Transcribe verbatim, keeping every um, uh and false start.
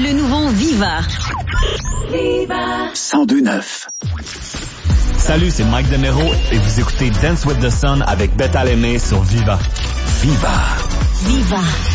Le nouveau Viva. Viva. cent deux neuf. Salut, c'est Mike Demero et vous écoutez Dance with the Sun avec Beth Alemé sur Viva. Viva. Viva.